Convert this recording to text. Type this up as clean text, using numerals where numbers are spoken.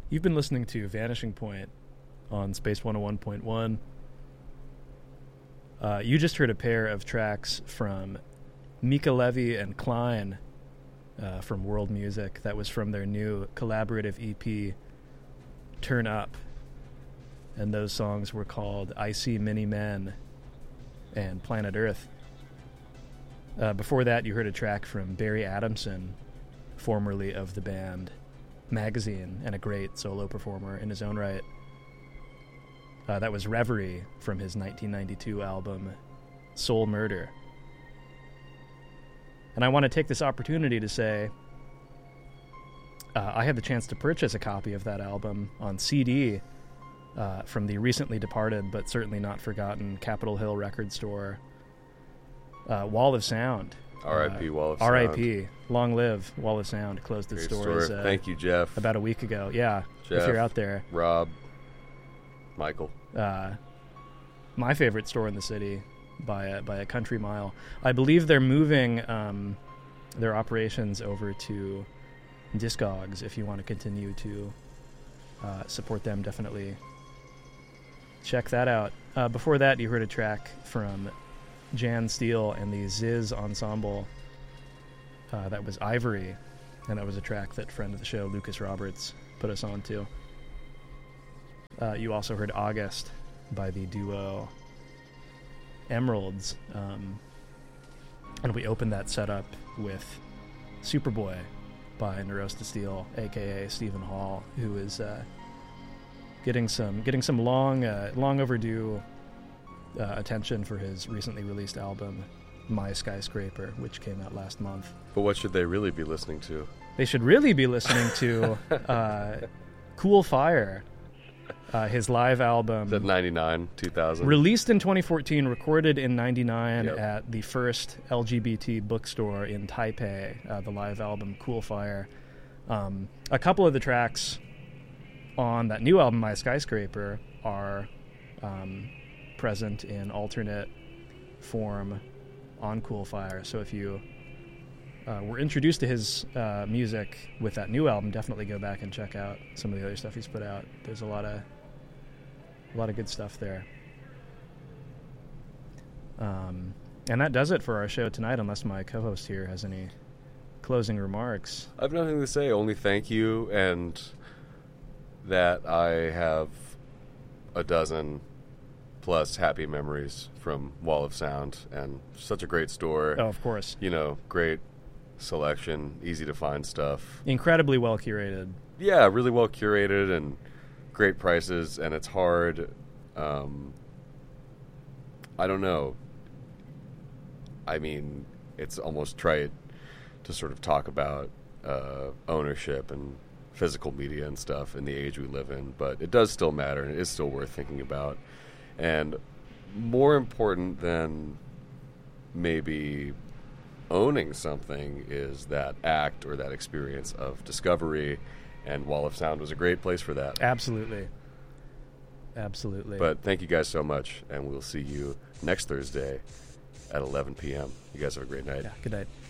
You've been listening to Vanishing Point on Space 101.1. You just heard a pair of tracks from Mika Levy and Klein from World Music. That was from their new collaborative EP, Turn Up. And those songs were called I See Many Men and Planet Earth. Before that, you heard a track from Barry Adamson, formerly of the band Magazine and a great solo performer in his own right. That was Reverie from his 1992 album Soul Murder. And I want to take this opportunity to say I had the chance to purchase a copy of that album on CD from the recently departed but certainly not forgotten Capitol Hill record store, Wall of Sound. R.I.P. Wall of Sound. R.I.P. Long live Wall of Sound. Closed its doors. Thank you, Jeff. About a week ago. Yeah, Jeff, if you're out there. Rob, Michael. My favorite store in the city by a country mile. I believe they're moving their operations over to Discogs. If you want to continue to support them, definitely check that out. Before that, you heard a track from Jan Steele and the Ziz Ensemble. That was Ivory, and that was a track that friend of the show Lucas Roberts put us on to. You also heard August by the duo Emeralds, and we opened that setup with Superboy by Neurosta Steel, aka Stephen Hall, who is getting some long overdue attention for his recently released album My Skyscraper, which came out last month. But what should they really be listening to? They should really be listening to Cool Fire, his live album. Is that 99, 2000? Released in 2014, recorded in 99 Yep. at the first LGBT bookstore in Taipei, the live album Cool Fire. A couple of the tracks on that new album, My Skyscraper, are present in alternate form on Cool Fire. So if you were introduced to his music with that new album, definitely go back and check out some of the other stuff he's put out. There's a lot of good stuff there. And that does it for our show tonight, unless my co-host here has any closing remarks. I have nothing to say, only thank you, and that I have a dozen plus happy memories from Wall of Sound, and such a great store. Oh, of course. You know, great selection, easy to find stuff. Incredibly well curated. Yeah, really well curated and great prices, and it's hard. I don't know. I mean, it's almost trite to sort of talk about ownership and physical media and stuff in the age we live in, but it does still matter, and it is still worth thinking about. And more important than maybe owning something is that act or that experience of discovery, and Wall of Sound was a great place for that. Absolutely. But thank you guys so much, and we'll see you next Thursday at 11 p.m. You guys have a great night. Yeah, good night.